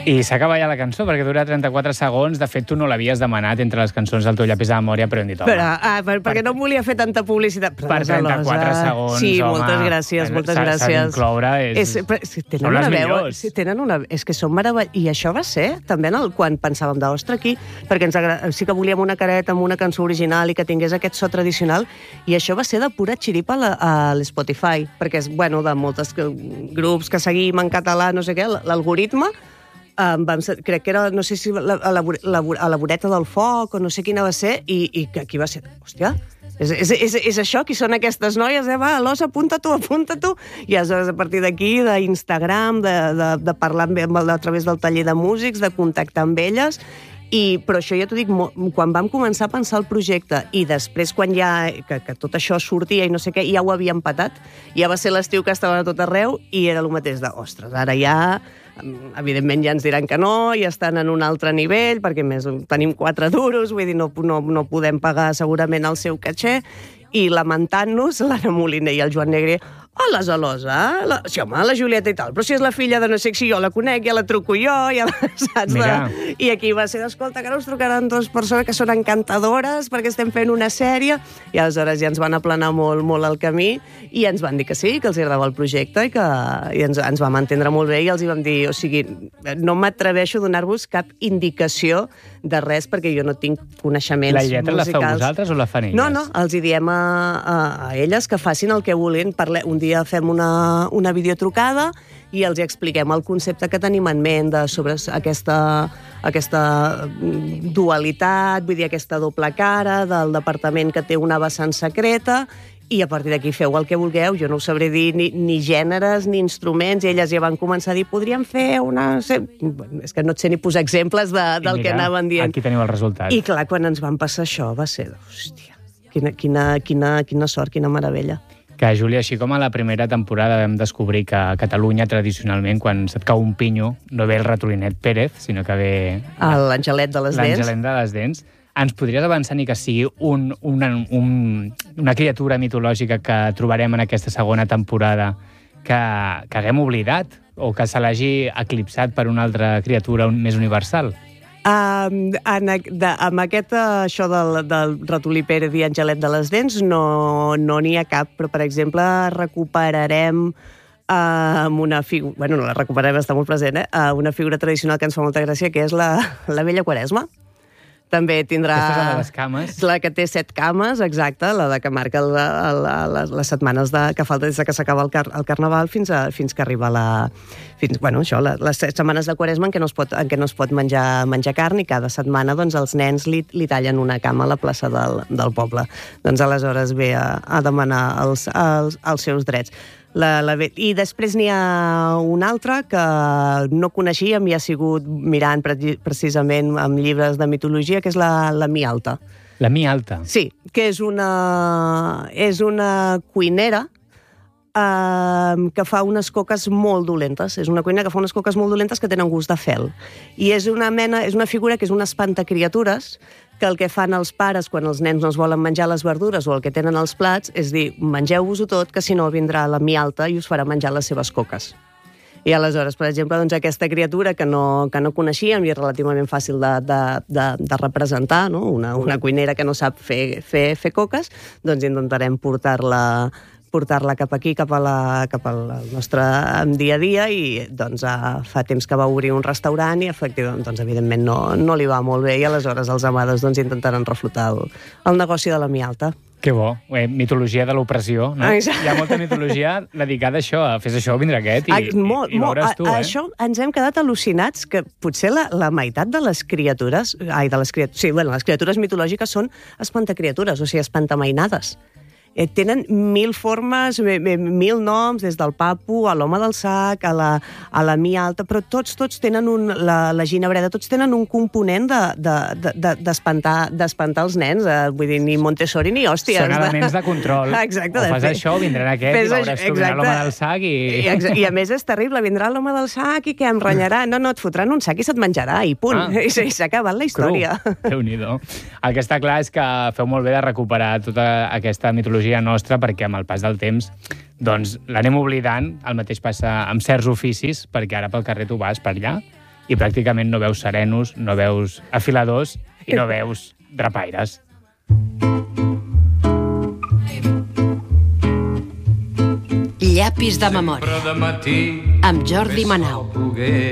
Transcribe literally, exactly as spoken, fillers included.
I s'acaba ja la cançó, perquè dura trenta-quatre segons. De fet, tu no l'havies demanat entre les cançons del teu llapis de memòria, però hem dit, home... Però, ah, per, perquè per, no em volia fer tanta publicitat. Per trenta-quatre segons, sí, home... moltes gràcies, moltes gràcies. S'ha d'incloure, és... és però, si tenen són les una veu, millors. si tenen una, és que són meravelloses. I això va ser, també, en el, quan pensàvem d'ostres aquí, perquè ens agra... sí que volíem una careta amb una cançó original i que tingués aquest so tradicional, i això va ser de pura xiripa a l'Spotify, perquè és, bueno, de moltes grups que seguim en català, no sé què, l'algoritme. Um, vam, crec que era, no sé si la, la, la, a la voreta del foc o no sé quina va ser, i, i que aquí va ser, hòstia, és, és, és, és això, qui són aquestes noies, eh? Va, Alòs, apunta tu, apunta tu. I aleshores, a partir d'aquí, d'Instagram, de, de, de parlar amb, amb, a través del taller de músics, de contactar amb elles, i, però això ja t'ho dic, quan vam començar a pensar el projecte i després quan ja, que, que tot això sortia i no sé què, ja ho havíem patat, ja va ser l'estiu que estaven a tot arreu i era el mateix de, ostres, ara ja... evidentment ja ens diran que no, ja estan en un altre nivell, perquè més tenim quatre duros, vull dir, no, no, no podem pagar segurament el seu caché, i lamentant-nos, l'Anna Moliner i el Joan Negre, hola, Zalosa, la... sí, home, la Julieta i tal, però si és la filla de no sé si jo la conec, ja la truco jo, ja la saps? Mira. I aquí va ser, escolta, que ara us trucaran dues persones que són encantadores perquè estem fent una sèrie, i aleshores ja ens van aplanar molt, molt el camí, i ens van dir que sí, que els agradava el projecte, i que i ens, ens vam entendre molt bé, i els hi vam dir, o sigui, no m'atreveixo a donar-vos cap indicació de res, perquè jo no tinc coneixements musicals. La lletra la feu vosaltres o la fan elles? No, no, els hi diem a, a, a elles que facin el que vulguin. Parle... Un dia fem una, una videotrucada i els expliquem el concepte que tenim en ment de, sobre aquesta, aquesta dualitat, vull dir, aquesta doble cara del departament que té una vessant secreta, i a partir d'aquí feu el que vulgueu. Jo no us sabré dir ni, ni gèneres ni instruments, i elles ja van començar a dir, podríem fer una... És que no et sé ni posar exemples de, del mira, que anaven dient. Aquí teniu el resultat. I clar, quan ens van passar això va ser, hòstia, quina, quina, quina, quina sort, quina meravella. Que, Júlia, així com a la primera temporada vam descobrir que a Catalunya, tradicionalment, quan se't cau un pinyo, no ve el ratolinet Pérez, sinó que ve... L'Angelet de les dents. L'Angelet de les dents. Ens podries avançar ni que sigui un, una, un, una criatura mitològica que trobarem en aquesta segona temporada que, que haguem oblidat o que se l'hagi eclipsat per una altra criatura més universal? Um, en, de, amb aquest, això del, del ratolí Pérez i Angelet de les dents no n'hi no ha cap, però, per exemple, recuperarem uh, una figura... Bueno, no la recuperarem, està molt present, eh? Uh, una figura tradicional que ens fa molta gràcia, que és la, la vella Quaresma. També tindrà... Aquesta és la de les cames. La que té set cames, exacte, la de que marca el, el, les, les setmanes de, que falta des que s'acaba el, car, el Carnaval fins, a, fins que arriba la... Fins, bueno, això, la, les set setmanes de Quaresma en què no es pot, en què no es pot menjar, menjar carn, i cada setmana doncs, els nens li, li tallen una cama a la plaça del, del poble. Doncs aleshores ve a, a demanar els, els, els seus drets. La, la, I després n'hi ha una altra que no coneixíem i ha sigut mirant pre precisament amb llibres de mitologia, que és la, la Mi Alta. La Mi Alta? Sí, que és una, és una cuinera eh, que fa unes coques molt dolentes. És una cuinera que fa unes coques molt dolentes que tenen gust de fel. I és una mena, és una figura que és un espantacriatures, que el que fan els pares quan els nens no es volen menjar les verdures o el que tenen als plats és dir, mengeu-vos-ho tot, que si no vindrà la Mi Alta i us farà menjar les seves coques. I aleshores, per exemple, doncs, aquesta criatura que no, que no coneixíem i és relativament fàcil de, de, de, de representar, no? una, una cuinera que no sap fer, fer, fer coques, doncs intentarem portar-la portar-la cap aquí, cap, a la, cap al nostre dia a dia, i doncs, fa temps que va obrir un restaurant i efectivament, doncs, evidentment no, no li va molt bé, i aleshores els amades doncs, intentaran reflotar el, el negoci de la Mi Alta. Que bo. Eh, mitologia de l'opressió, no? Exacte. Hi ha molta mitologia dedicada a això, a fes això, vindrà aquest, i, ah, molt, i, i veuràs tu, a, eh? Això ens hem quedat al·lucinats, que potser la, la meitat de les criatures, ai, de les criatures, sí, bueno, les criatures mitològiques són espantacriatures, o sigui, espantamainades. Eh, tenen mil formes, mil noms, des del papu a l'home del sac, a la, a la Mi Alta, però tots, tots tenen un, la, la Gina Breda, tots tenen un component d'espantar de, de, de, d'espantar els nens, eh, vull dir, ni Montessori ni hòsties. Són elements de control. Exacte. O fas això, vindran aquest, i veuràs tu, vindrà l'home del sac i... I, I a més és terrible, vindrà l'home del sac i què, em renyarà? No, no, et fotran un sac i se't menjarà, i punt. Ah. I s'ha acabat la història. Déu-n'hi-do. El que està clar és que feu molt bé de recuperar tota aquesta mitologia nostra, perquè amb el pas del temps doncs l'anem oblidant. El mateix passa amb certs oficis, perquè ara pel carrer tu vas per allà i pràcticament no veus serenos, no veus afiladors i no veus drapaires. Llapis de memòria, amb Jordi Manau.